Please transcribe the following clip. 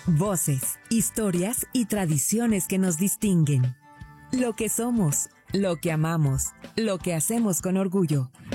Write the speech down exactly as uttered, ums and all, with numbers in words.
Voces, historias y tradiciones que nos distinguen. Lo que somos, lo que amamos, lo que hacemos con orgullo.